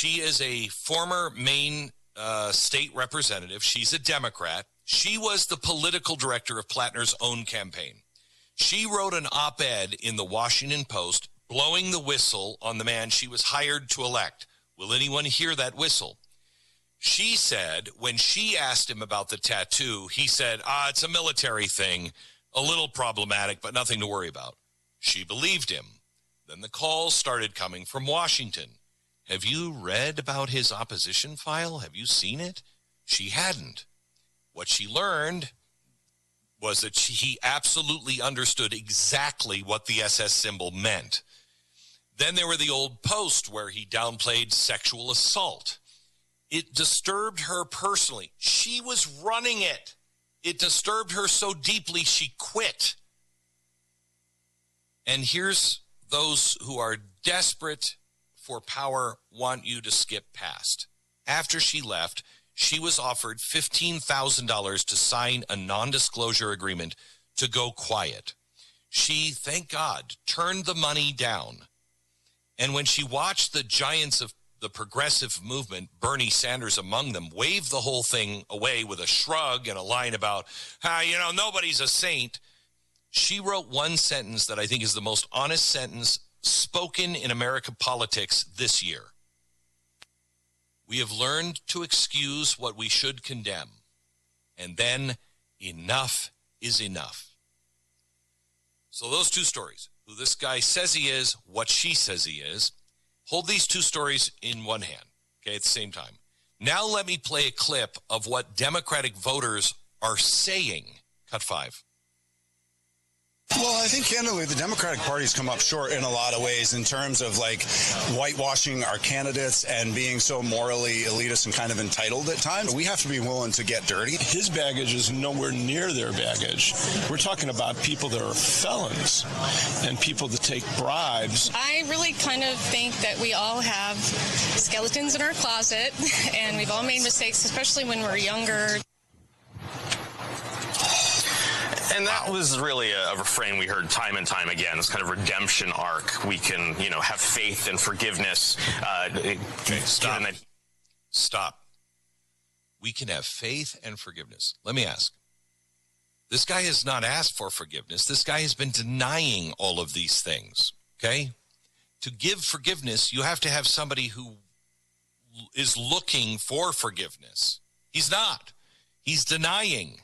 She is a former Maine state representative. She's a Democrat. She was the political director of Plattner's own campaign. She wrote an op-ed in the Washington Post blowing the whistle on the man she was hired to elect. Will anyone hear that whistle? She said when she asked him about the tattoo, he said, it's a military thing, a little problematic, but nothing to worry about. She believed him. Then the calls started coming from Washington. Have you read about his opposition file? Have you seen it? She hadn't. What she learned was that he absolutely understood exactly what the SS symbol meant. Then there were the old posts where he downplayed sexual assault. It disturbed her personally. She was running it. It disturbed her so deeply she quit. And here's those who are desperate for power want you to skip past. After she left, she was offered $15,000 to sign a non-disclosure agreement to go quiet. She, thank God, turned the money down. And when she watched the giants of the progressive movement, Bernie Sanders among them, wave the whole thing away with a shrug and a line about, nobody's a saint, she wrote one sentence that I think is the most honest sentence spoken in American politics this year. We have learned to excuse what we should condemn, and then enough is enough. So those two stories, who this guy says he is, what she says he is, hold these two stories in one hand, okay, at the same time. Now let me play a clip of what Democratic voters are saying. Cut 5. Well, I think, candidly, the Democratic Party's come up short in a lot of ways in terms of, whitewashing our candidates and being so morally elitist and kind of entitled at times. We have to be willing to get dirty. His baggage is nowhere near their baggage. We're talking about people that are felons and people that take bribes. I really kind of think that we all have skeletons in our closet, and we've all made mistakes, especially when we're younger. And that was really a refrain we heard time and time again, this kind of redemption arc. We can, have faith and forgiveness. Okay, stop. Stop. We can have faith and forgiveness. Let me ask. This guy has not asked for forgiveness. This guy has been denying all of these things, okay? To give forgiveness, you have to have somebody who is looking for forgiveness. He's not. He's denying.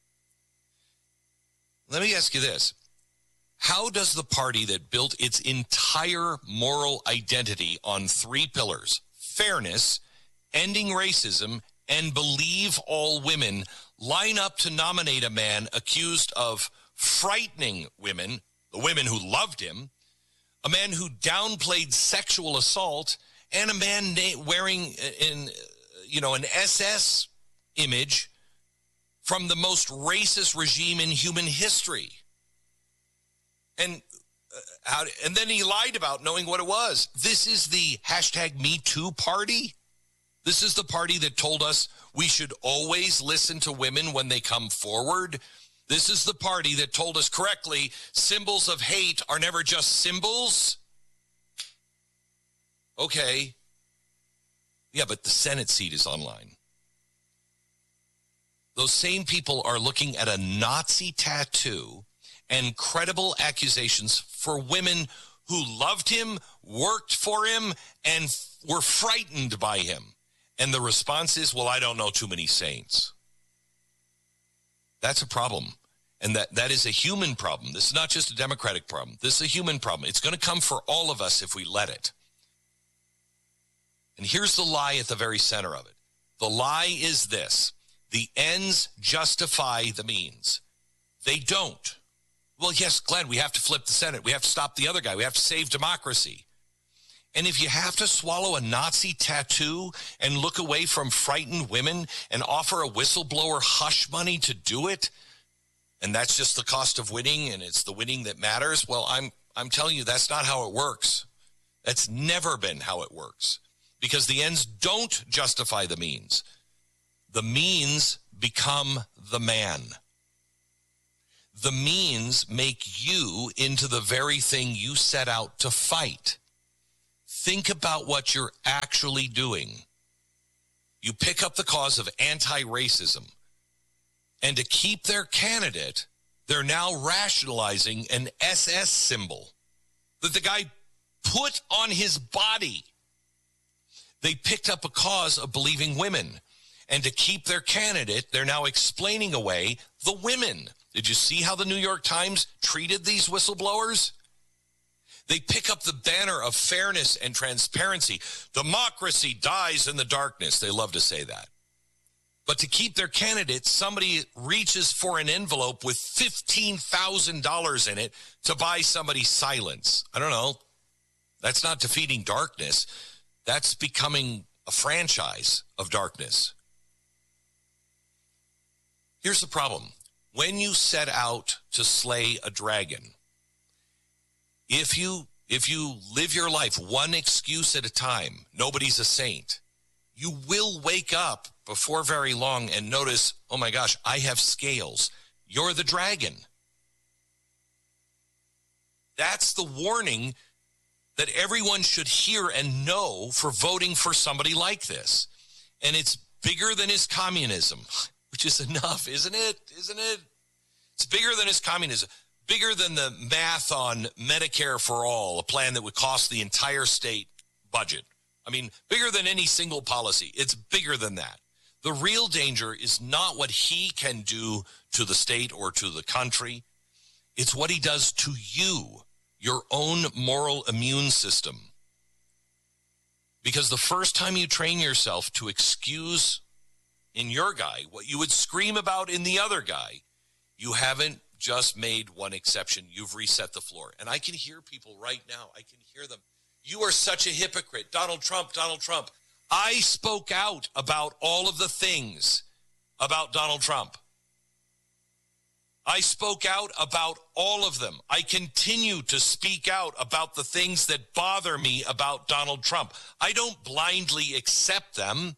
Let me ask you this. How does the party that built its entire moral identity on 3 pillars, fairness, ending racism, and believe all women, line up to nominate a man accused of frightening women, the women who loved him, a man who downplayed sexual assault, and a man wearing an SS image from the most racist regime in human history? And then he lied about knowing what it was. This is the #MeToo party. This is the party that told us we should always listen to women when they come forward. This is the party that told us correctly symbols of hate are never just symbols. Okay. Yeah, but the Senate seat is online. Those same people are looking at a Nazi tattoo and credible accusations for women who loved him, worked for him, and were frightened by him. And the response is, well, I don't know too many saints. That's a problem. And that is a human problem. This is not just a Democratic problem. This is a human problem. It's going to come for all of us if we let it. And here's the lie at the very center of it. The lie is this. The ends justify the means. They don't. Well, yes, Glenn, we have to flip the Senate. We have to stop the other guy. We have to save democracy. And if you have to swallow a Nazi tattoo and look away from frightened women and offer a whistleblower hush money to do it, and that's just the cost of winning and it's the winning that matters, well, I'm telling you, that's not how it works. That's never been how it works, because the ends don't justify the means. The means become the man. The means make you into the very thing you set out to fight. think about what you're actually doing. You pick up the cause of anti-racism, and to keep their candidate, they're now rationalizing an SS symbol that the guy put on his body. They picked up a cause of believing women, and to keep their candidate, they're now explaining away the women. Did you see how the New York Times treated these whistleblowers? They pick up the banner of fairness and transparency. Democracy dies in the darkness. They love to say that. But to keep their candidate, somebody reaches for an envelope with $15,000 in it to buy somebody's silence. I don't know. That's not defeating darkness. That's becoming a franchise of darkness. Here's the problem. When you set out to slay a dragon, if you live your life one excuse at a time, nobody's a saint, you will wake up before very long and notice, oh my gosh, I have scales. You're the dragon. That's the warning that everyone should hear and know for voting for somebody like this. And it's bigger than his communism, which is enough, isn't it? Isn't it? It's bigger than his communism. Bigger than the math on Medicare for all, a plan that would cost the entire state budget. I mean, bigger than any single policy. It's bigger than that. The real danger is not what he can do to the state or to the country. It's what he does to you, your own moral immune system. Because the first time you train yourself to excuse in your guy what you would scream about in the other guy, you haven't just made one exception. You've reset the floor. And I can hear people right now. I can hear them. You are such a hypocrite. Donald Trump, Donald Trump. I spoke out about all of the things about Donald Trump. I spoke out about all of them. I continue to speak out about the things that bother me about Donald Trump. I don't blindly accept them.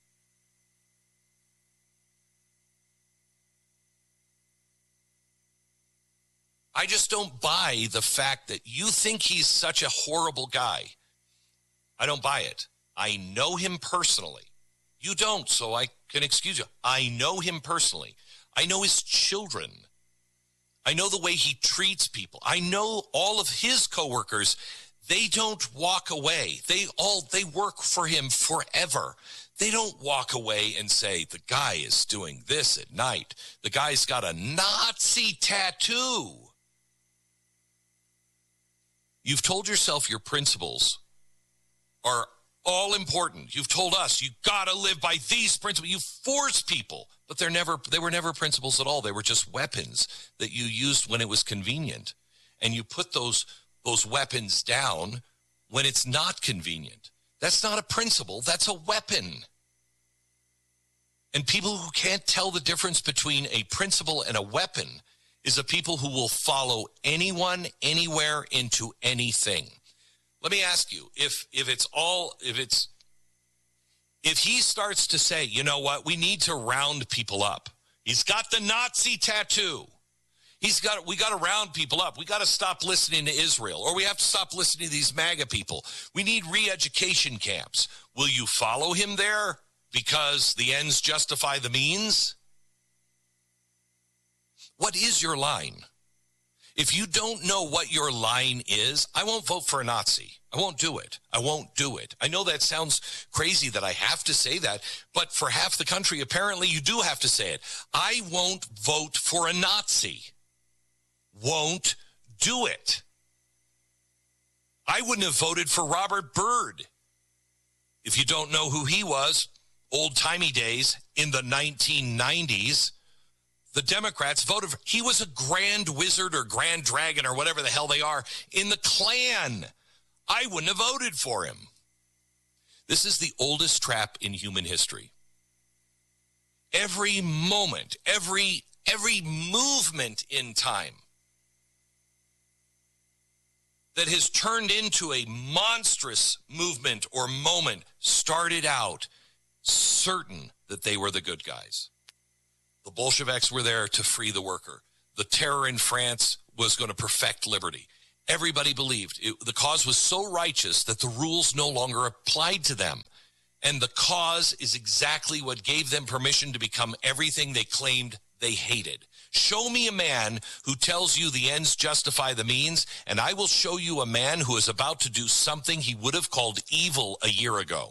I just don't buy the fact that you think he's such a horrible guy. I don't buy it. I know him personally. You don't, so I can excuse you. I know him personally. I know his children. I know the way he treats people. I know all of his coworkers. They don't walk away. They work for him forever. They don't walk away and say, the guy is doing this at night. The guy's got a Nazi tattoo. You've told yourself your principles are all important. You've told us you got to live by these principles. You force people, but they were never principles at all. They were just weapons that you used when it was convenient. And you put those weapons down when it's not convenient. That's not a principle. That's a weapon. And people who can't tell the difference between a principle and a weapon is a people who will follow anyone, anywhere, into anything. Let me ask you, if he starts to say, you know what, we need to round people up. He's got the Nazi tattoo. We got to round people up. We got to stop listening to Israel, or we have to stop listening to these MAGA people. We need re-education camps. Will you follow him there because the ends justify the means? What is your line? If you don't know what your line is, I won't vote for a Nazi. I won't do it. I won't do it. I know that sounds crazy that I have to say that, but for half the country, apparently you do have to say it. I won't vote for a Nazi. Won't do it. I wouldn't have voted for Robert Byrd. If you don't know who he was, old-timey days in the 1990s, the Democrats voted for, he was a grand wizard or grand dragon or whatever the hell they are in the Klan. I wouldn't have voted for him. This is the oldest trap in human history. Every moment, every movement in time that has turned into a monstrous movement or moment started out certain that they were the good guys. The Bolsheviks were there to free the worker. The terror in France was going to perfect liberty. Everybody believed the cause was so righteous that the rules no longer applied to them. And the cause is exactly what gave them permission to become everything they claimed they hated. Show me a man who tells you the ends justify the means, and I will show you a man who is about to do something he would have called evil a year ago.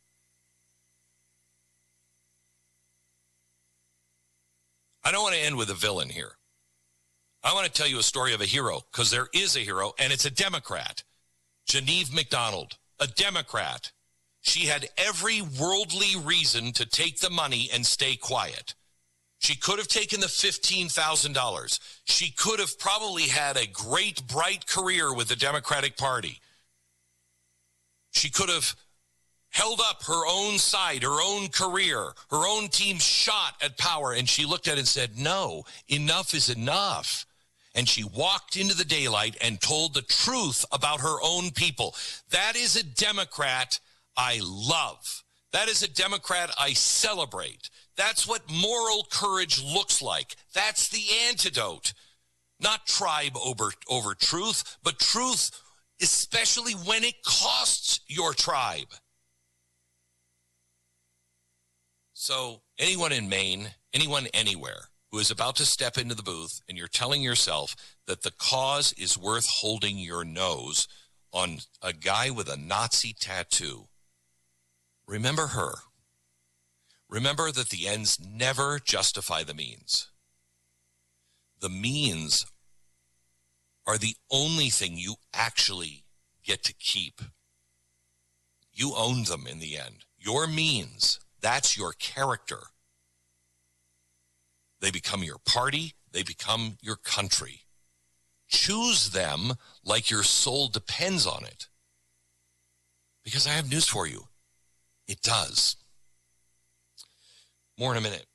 I don't want to end with a villain here. I want to tell you a story of a hero, because there is a hero, and it's a Democrat. Genevieve McDonald, a Democrat. She had every worldly reason to take the money and stay quiet. She could have taken the $15,000. She could have probably had a great, bright career with the Democratic Party. She could have held up her own side, her own career, her own team shot at power, and she looked at it and said, no, enough is enough. And she walked into the daylight and told the truth about her own people. That is a Democrat I love. That is a Democrat I celebrate. That's what moral courage looks like. That's the antidote. Not tribe over truth, but truth, especially when it costs your tribe. So anyone in Maine, anyone anywhere who is about to step into the booth and you're telling yourself that the cause is worth holding your nose on a guy with a Nazi tattoo, remember her. Remember that the ends never justify the means. The means are the only thing you actually get to keep. You own them in the end. Your means, that's your character. They become your party. They become your country. Choose them like your soul depends on it. Because I have news for you. It does. More in a minute.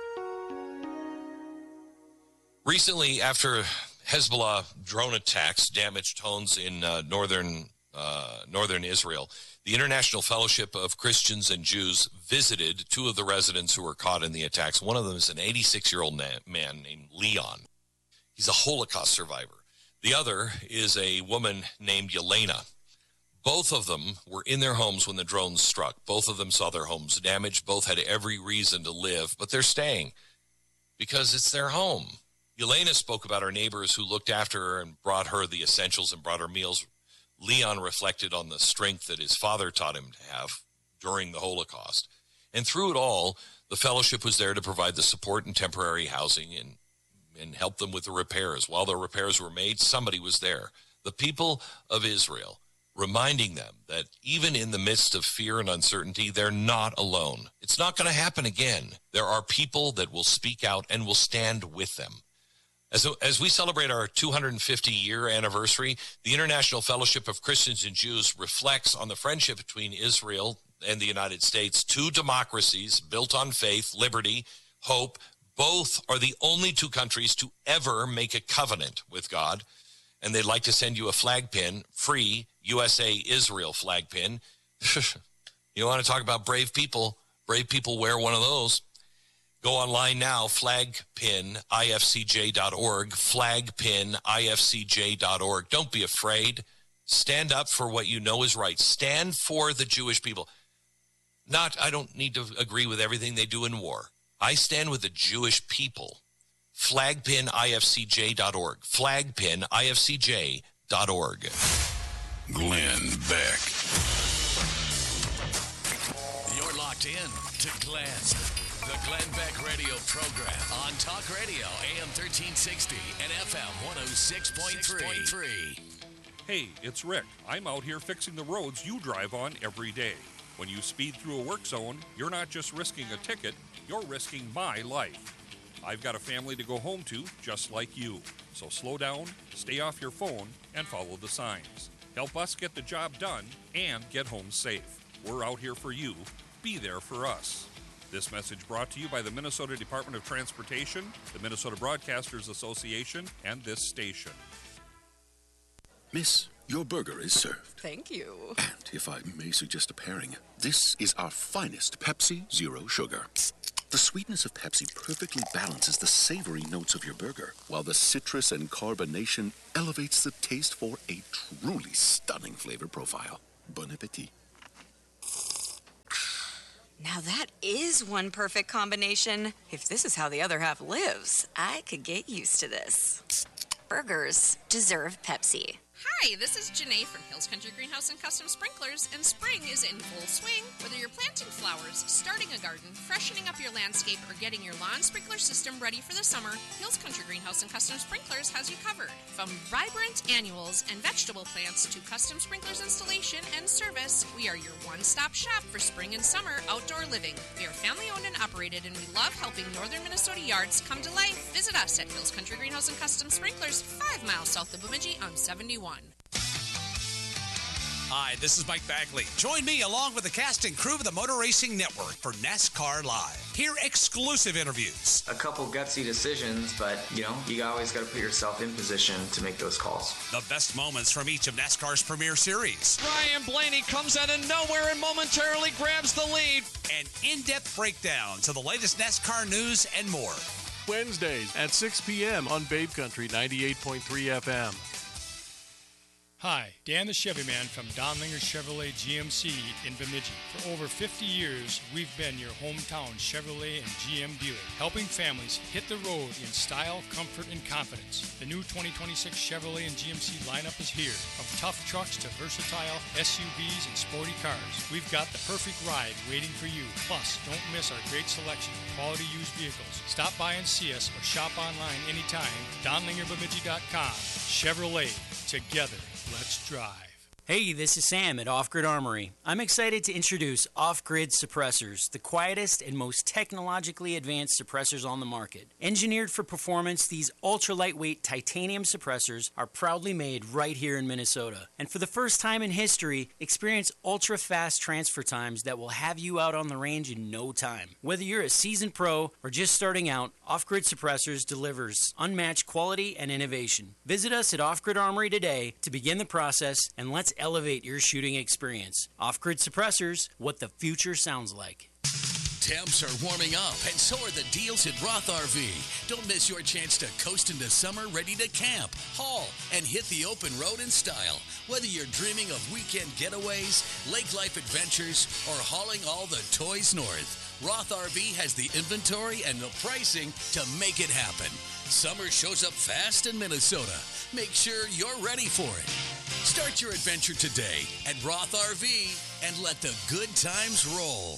Recently, after Hezbollah drone attacks damaged homes in northern Israel, the International Fellowship of Christians and Jews visited two of the residents who were caught in the attacks. One of them is an 86-year-old man named Leon. He's a Holocaust survivor. The other is a woman named Yelena. Both of them were in their homes when the drones struck. Both of them saw their homes damaged. Both had every reason to live, but they're staying because it's their home. Yelena spoke about her neighbors who looked after her and brought her the essentials and brought her meals. Leon reflected on the strength that his father taught him to have during the Holocaust. And through it all, the fellowship was there to provide the support and temporary housing and help them with the repairs. While the repairs were made, somebody was there. The people of Israel, reminding them that even in the midst of fear and uncertainty, they're not alone. It's not going to happen again. There are people that will speak out and will stand with them. As we celebrate our 250-year anniversary, the International Fellowship of Christians and Jews reflects on the friendship between Israel and the United States, two democracies built on faith, liberty, hope. Both are the only two countries to ever make a covenant with God. And they'd like to send you a flag pin, free USA Israel flag pin. You want to talk about brave people? Brave people wear one of those. Go online now, flagpinifcj.org, flagpinifcj.org. Don't be afraid. Stand up for what you know is right. Stand for the Jewish people. I don't need to agree with everything they do in war. I stand with the Jewish people. Flagpinifcj.org, flagpinifcj.org. Glenn Beck. You're locked in to Glenn. The Glenn Beck radio program on Talk Radio, AM 1360 and FM 106.3. Hey, it's Rick. I'm out here fixing the roads you drive on every day. When you speed through a work zone, you're not just risking a ticket, you're risking my life. I've got a family to go home to, just like you. So slow down, stay off your phone, and follow the signs. Help us get the job done and get home safe. We're out here for you. Be there for us. This message brought to you by the Minnesota Department of Transportation, the Minnesota Broadcasters Association, and this station. Miss, your burger is served. Thank you. And if I may suggest a pairing, this is our finest Pepsi Zero Sugar. The sweetness of Pepsi perfectly balances the savory notes of your burger, while the citrus and carbonation elevates the taste for a truly stunning flavor profile. Bon appetit. Now that is one perfect combination. If this is how the other half lives, I could get used to this. Burgers deserve Pepsi. Hi, this is Janae from Hills Country Greenhouse and Custom Sprinklers, and spring is in full swing. Whether you're planting flowers, starting a garden, freshening up your landscape, or getting your lawn sprinkler system ready for the summer, Hills Country Greenhouse and Custom Sprinklers has you covered. From vibrant annuals and vegetable plants to custom sprinklers installation and service, we are your one-stop shop for spring and summer outdoor living. We are family-owned and operated, and we love helping northern Minnesota yards come to life. Visit us at Hills Country Greenhouse and Custom Sprinklers, 5 miles south of Bemidji on 71. Hi, this is Mike Bagley. Join me along with the cast and crew of the Motor Racing Network for NASCAR Live. Hear exclusive interviews. A couple gutsy decisions, but, you always got to put yourself in position to make those calls. The best moments from each of NASCAR's premier series. Ryan Blaney comes out of nowhere and momentarily grabs the lead. An in-depth breakdown to the latest NASCAR news and more. Wednesdays at 6 p.m. on Babe Country 98.3 FM. Hi, Dan the Chevy Man from Donlinger Chevrolet GMC in Bemidji. For over 50 years, we've been your hometown Chevrolet and GM dealer, helping families hit the road in style, comfort, and confidence. The new 2026 Chevrolet and GMC lineup is here. From tough trucks to versatile SUVs and sporty cars, we've got the perfect ride waiting for you. Plus, don't miss our great selection of quality used vehicles. Stop by and see us or shop online anytime. DonlingerBemidji.com. Chevrolet. Together. Let's drive. Hey, this is Sam at Off Grid Armory. I'm excited to introduce Off Grid Suppressors, the quietest and most technologically advanced suppressors on the market. Engineered for performance, these ultra-lightweight titanium suppressors are proudly made right here in Minnesota. And for the first time in history, experience ultra-fast transfer times that will have you out on the range in no time. Whether you're a seasoned pro or just starting out, Off Grid Suppressors delivers unmatched quality and innovation. Visit us at Off Grid Armory today to begin the process, and let's elevate your shooting experience. Off-Grid Suppressors, what the future sounds like. Temps are warming up, and so are the deals at Roth RV. Don't miss your chance to coast into summer ready to camp, haul, and hit the open road in style. Whether you're dreaming of weekend getaways, lake life adventures, or hauling all the toys north, Roth RV has the inventory and the pricing to make it happen. Summer shows up fast in Minnesota. Make sure you're ready for it. Start your adventure today at Roth RV and let the good times roll.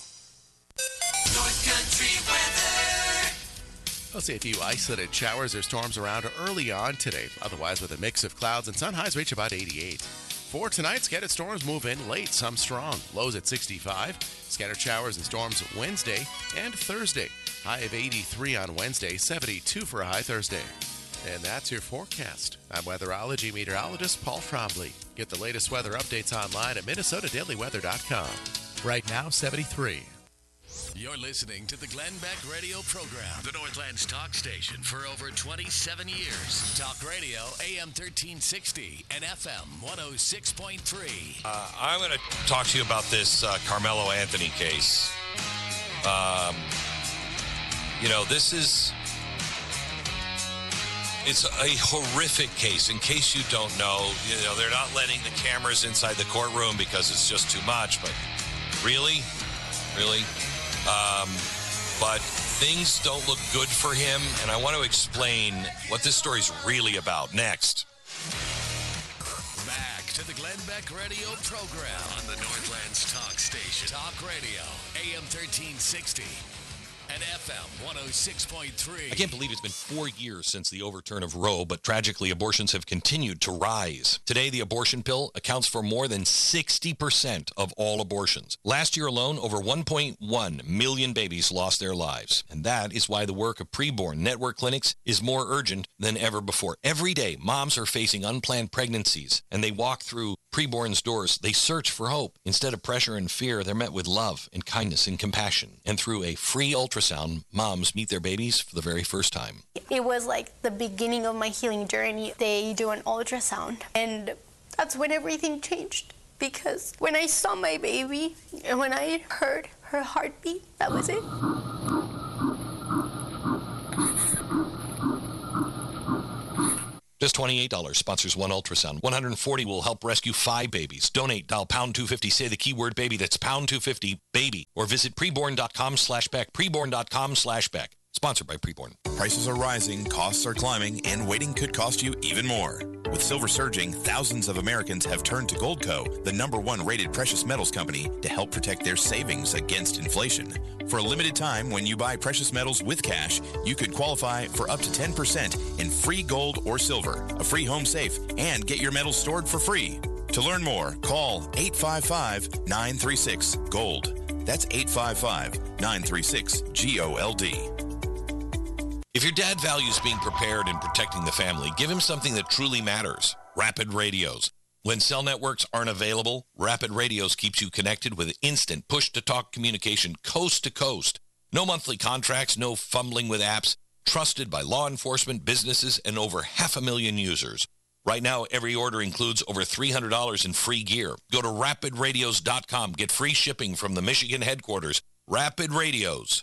North Country weather. We'll see a few isolated showers or storms around early on today. Otherwise, with a mix of clouds and sun, highs reach about 88. For tonight, scattered storms move in late, some strong. Lows at 65. Scattered showers and storms Wednesday and Thursday. High of 83 on Wednesday, 72 for a high Thursday. And that's your forecast. I'm weatherology meteorologist Paul Trombley. Get the latest weather updates online at MinnesotaDailyWeather.com. Right now, 73. You're listening to the Glenn Beck Radio Program, the Northland's talk station for over 27 years. Talk Radio, AM 1360 and FM 106.3. I'm going to talk to you about this Carmelo Anthony case. This is... It's a horrific case. In case you don't know, they're not letting the cameras inside the courtroom because it's just too much. But really? But things don't look good for him, and I want to explain what this story's really about next. Back to the Glenn Beck Radio Program on the Northland's talk station. Talk Radio, AM 1360. And FM 106.3. I can't believe it's been 4 years since the overturn of Roe, but tragically, abortions have continued to rise. Today, the abortion pill accounts for more than 60% of all abortions. Last year alone, over 1.1 million babies lost their lives. And that is why the work of preborn network clinics is more urgent than ever before. Every day, moms are facing unplanned pregnancies, and they walk through preborn's doors. They search for hope. Instead of pressure and fear, they're met with love and kindness and compassion. And through a free ultrasound, moms meet their babies for the very first time. It was like the beginning of my healing journey. They do an ultrasound, and that's when everything changed. Because when I saw my baby and when I heard her heartbeat, that was it. Just $28 sponsors one ultrasound. $140 will help rescue 5 babies. Donate, dial pound 250, say the keyword baby. That's pound 250 baby. Or visit preborn.com/Beck. Preborn.com/Beck. Sponsored by Preborn. Prices are rising, costs are climbing, and waiting could cost you even more. With silver surging, thousands of Americans have turned to Goldco, the #1 rated precious metals company, to help protect their savings against inflation. For a limited time, when you buy precious metals with cash, you could qualify for up to 10% in free gold or silver, a free home safe, and get your metals stored for free. To learn more, call 855-936-GOLD. That's 855-936-GOLD. If your dad values being prepared and protecting the family, give him something that truly matters. Rapid Radios. When cell networks aren't available, Rapid Radios keeps you connected with instant push-to-talk communication coast to coast. No monthly contracts, no fumbling with apps. Trusted by law enforcement, businesses, and over 500,000 users. Right now, every order includes over $300 in free gear. Go to rapidradios.com. Get free shipping from the Michigan headquarters. Rapid Radios.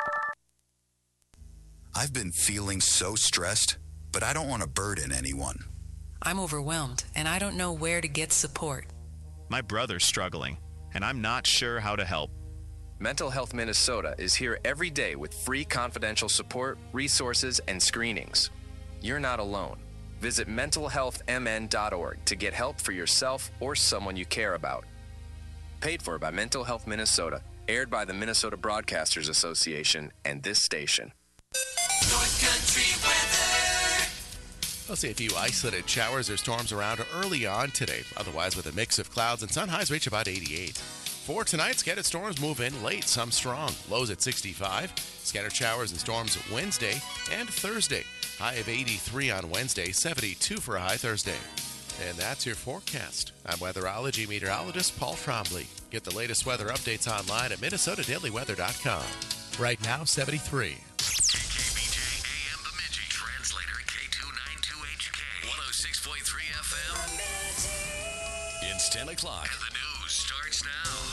I've been feeling so stressed, but I don't want to burden anyone. I'm overwhelmed, and I don't know where to get support. My brother's struggling, and I'm not sure how to help. Mental Health Minnesota is here every day with free confidential support, resources, and screenings. You're not alone. Visit mentalhealthmn.org to get help for yourself or someone you care about. Paid for by Mental Health Minnesota, aired by the Minnesota Broadcasters Association and this station. North Country weather. We'll see a few isolated showers or storms around early on today. Otherwise, with a mix of clouds and sun, highs reach about 88. For tonight, scattered storms move in late, some strong. Lows at 65. Scattered showers and storms Wednesday and Thursday. High of 83 on Wednesday, 72 for a high Thursday. And that's your forecast. I'm weatherology meteorologist Paul Trombley. Get the latest weather updates online at MinnesotaDailyWeather.com. Right now, 73. KKBJ AM Bemidji. Translator K292HK. 106.3 FM. It's 10 o'clock. And the news starts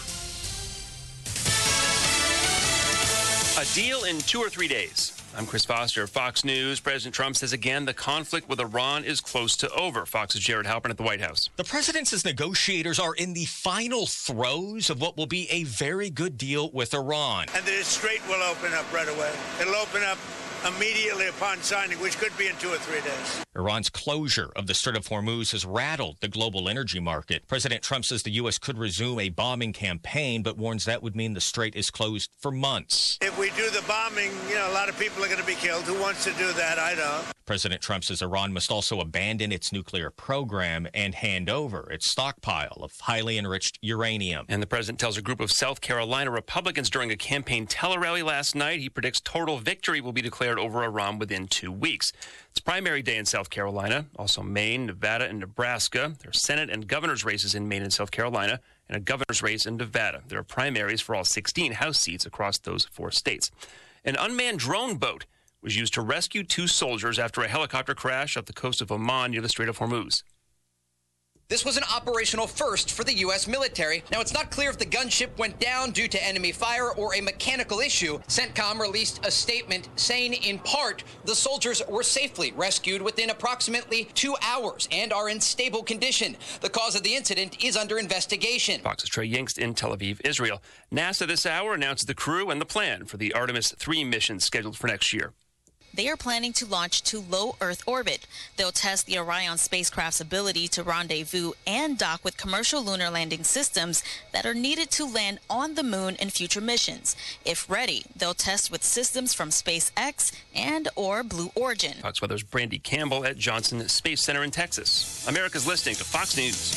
now. A deal in 2 or 3 days. I'm Chris Foster, Fox News. President Trump says again the conflict with Iran is close to over. Fox's Jared Halpern at the White House. The president says negotiators are in the final throes of what will be a very good deal with Iran. And the Strait will open up right away. It'll open up immediately upon signing, which could be in 2 or 3 days. Iran's closure of the Strait of Hormuz has rattled the global energy market. President Trump says the U.S. could resume a bombing campaign, but warns that would mean the strait is closed for months. If we do the bombing, a lot of people are going to be killed. Who wants to do that? I don't. President Trump says Iran must also abandon its nuclear program and hand over its stockpile of highly enriched uranium. And the president tells a group of South Carolina Republicans during a campaign telerally last night he predicts total victory will be declared over Iran within 2 weeks. It's primary day in South Carolina, also Maine, Nevada, and Nebraska. There are Senate and governor's races in Maine and South Carolina, and a governor's race in Nevada. There are primaries for all 16 House seats across those 4 states. An unmanned drone boat was used to rescue 2 soldiers after a helicopter crash off the coast of Oman near the Strait of Hormuz. This was an operational first for the U.S. military. Now, it's not clear if the gunship went down due to enemy fire or a mechanical issue. CENTCOM released a statement saying, in part, the soldiers were safely rescued within approximately 2 hours and are in stable condition. The cause of the incident is under investigation. Fox's Trey Yingst in Tel Aviv, Israel. NASA this hour announced the crew and the plan for the Artemis 3 mission scheduled for next year. They are planning to launch to low Earth orbit. They'll test the Orion spacecraft's ability to rendezvous and dock with commercial lunar landing systems that are needed to land on the moon in future missions. If ready, they'll test with systems from SpaceX and or Blue Origin. Fox Weather's Brandy Campbell at Johnson Space Center in Texas. America's listening to Fox News.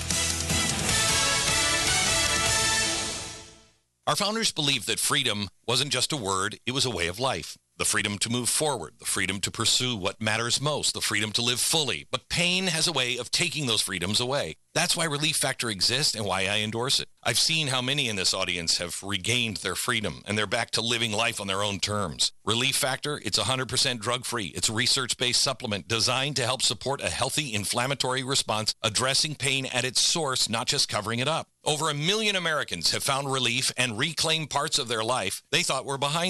Our founders believed that freedom wasn't just a word, it was a way of life. The freedom to move forward, the freedom to pursue what matters most, the freedom to live fully. But pain has a way of taking those freedoms away. That's why Relief Factor exists and why I endorse it. I've seen how many in this audience have regained their freedom and they're back to living life on their own terms. Relief Factor, it's 100% drug-free. It's a research-based supplement designed to help support a healthy inflammatory response, addressing pain at its source, not just covering it up. Over 1 million Americans have found relief and reclaimed parts of their life they thought were behind them.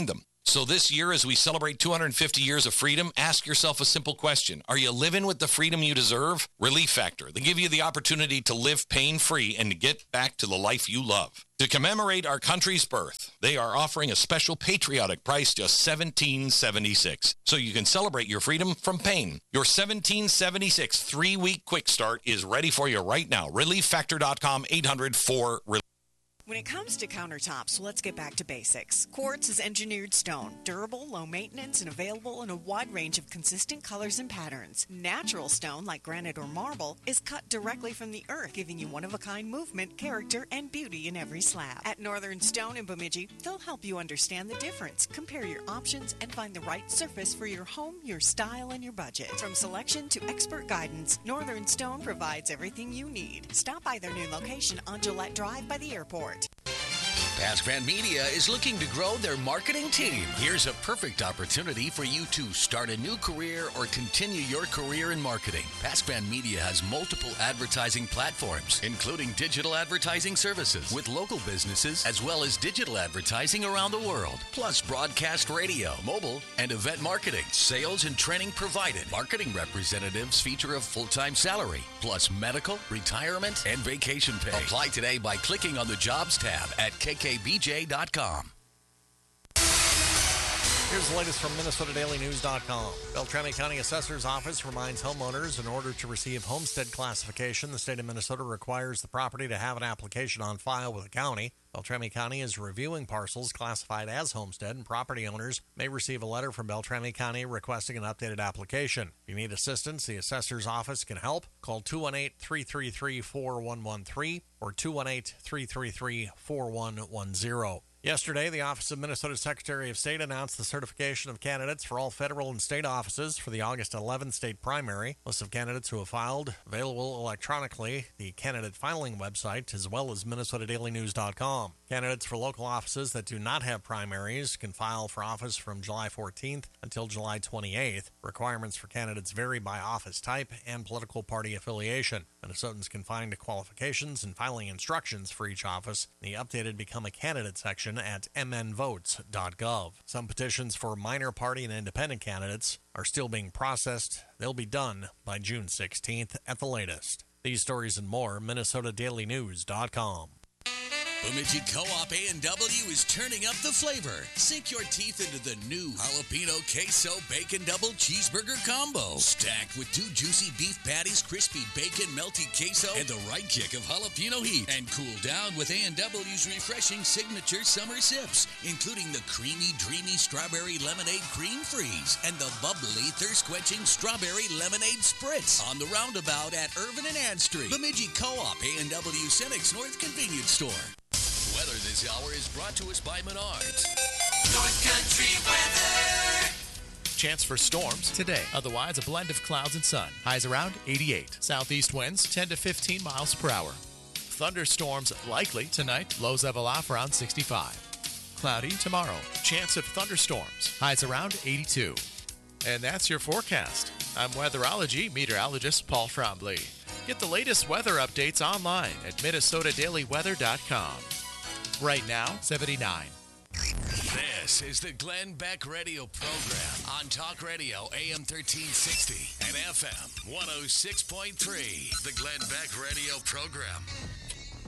So this year, as we celebrate 250 years of freedom, ask yourself a simple question. Are you living with the freedom you deserve? Relief Factor. They give you the opportunity to live pain-free and to get back to the life you love. To commemorate our country's birth, they are offering a special patriotic price, just $17.76. So you can celebrate your freedom from pain. Your $17.76 3-week quick start is ready for you right now. ReliefFactor.com, 800-4-RELIEF. When it comes to countertops, let's get back to basics. Quartz is engineered stone, durable, low maintenance, and available in a wide range of consistent colors and patterns. Natural stone, like granite or marble, is cut directly from the earth, giving you one-of-a-kind movement, character, and beauty in every slab. At Northern Stone in Bemidji, they'll help you understand the difference, compare your options, and find the right surface for your home, your style, and your budget. From selection to expert guidance, Northern Stone provides everything you need. Stop by their new location on Gillette Drive by the airport. Pascran Media is looking to grow their marketing team. Here's a perfect opportunity for you to start a new career or continue your career in marketing. Pascran Media has multiple advertising platforms, including digital advertising services with local businesses, as well as digital advertising around the world, plus broadcast radio, mobile, and event marketing. Sales and training provided. Marketing representatives feature a full-time salary, plus medical, retirement, and vacation pay. Apply today by clicking on the Jobs tab at kkbj.com. Here's the latest from MinnesotaDailyNews.com. Beltrami County Assessor's Office reminds homeowners in order to receive homestead classification, the state of Minnesota requires the property to have an application on file with the county. Beltrami County is reviewing parcels classified as homestead, and property owners may receive a letter from Beltrami County requesting an updated application. If you need assistance, the Assessor's Office can help. Call 218-333-4113 or 218-333-4110. Yesterday, the Office of Minnesota Secretary of State announced the certification of candidates for all federal and state offices for the August 11th state primary. Lists of candidates who have filed available electronically, the candidate filing website, as well as MinnesotaDailyNews.com. Candidates for local offices that do not have primaries can file for office from July 14th until July 28th. Requirements for candidates vary by office type and political party affiliation. Minnesotans can find qualifications and filing instructions for each office in the updated Become a Candidate section at mnvotes.gov. Some petitions for minor party and independent candidates are still being processed. They'll be done by June 16th at the latest. These stories and more, MinnesotaDailyNews.com. Bemidji Co-op A&W is turning up the flavor. Sink your teeth into the new Jalapeno Queso Bacon Double Cheeseburger Combo. Stacked with 2 juicy beef patties, crispy bacon, melty queso, and the right kick of jalapeno heat. And cool down with A&W's refreshing signature summer sips, including the creamy, dreamy strawberry lemonade cream freeze and the bubbly, thirst-quenching strawberry lemonade spritz on the roundabout at Irvin and Ann Street. Bemidji Co-op A&W Senex North Convenience Store. Weather this hour is brought to us by Menards. North Country weather. Chance for storms today. Otherwise, a blend of clouds and sun. Highs around 88. Southeast winds 10 to 15 miles per hour. Thunderstorms likely tonight. Lows level off around 65. Cloudy tomorrow. Chance of thunderstorms. Highs around 82. And that's your forecast. I'm weatherology meteorologist Paul Trombley. Get the latest weather updates online at MinnesotaDailyWeather.com. Right now, 79. This is the Glenn Beck Radio Program on Talk Radio AM 1360 and FM 106.3. The Glenn Beck Radio Program.